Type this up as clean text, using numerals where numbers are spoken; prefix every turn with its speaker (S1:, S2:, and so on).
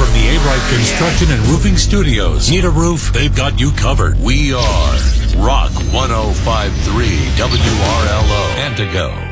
S1: from the A-Right Construction and Roofing Studios. Need a roof? They've got you covered. We are Rock 105.3 WRLO Antigo.